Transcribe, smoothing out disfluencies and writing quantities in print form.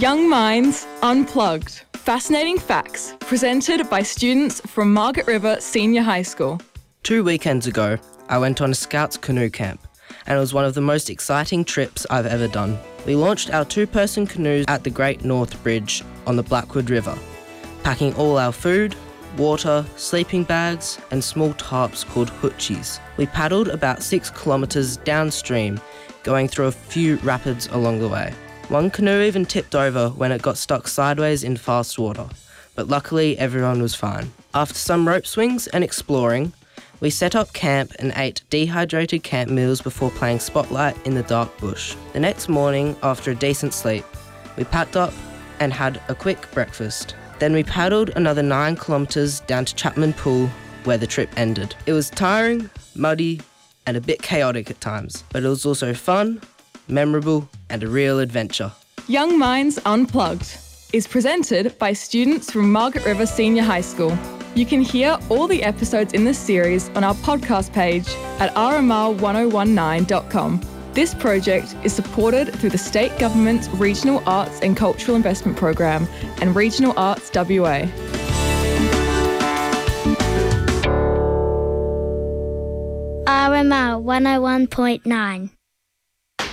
Young Minds Unplugged. Fascinating facts presented by students from Margaret River Senior High School. 2 weekends ago, I went on a Scouts canoe camp, and it was one of the most exciting trips I've ever done. We launched our 2-person canoes at the Great North Bridge on the Blackwood River, packing all our food, water, sleeping bags and small tarps called hoochies. We paddled about 6 kilometres downstream, going through a few rapids along the way. One canoe even tipped over when it got stuck sideways in fast water, but luckily everyone was fine. After some rope swings and exploring, we set up camp and ate dehydrated camp meals before playing Spotlight in the dark bush. The next morning, after a decent sleep, we packed up and had a quick breakfast. Then we paddled another 9 kilometres down to Chapman Pool, where the trip ended. It was tiring, muddy, and a bit chaotic at times, but it was also fun, memorable, and a real adventure. Young Minds Unplugged is presented by students from Margaret River Senior High School. You can hear all the episodes in this series on our podcast page at rmr1019.com. This project is supported through the State Government's Regional Arts and Cultural Investment Program and Regional Arts WA. RMR 101.9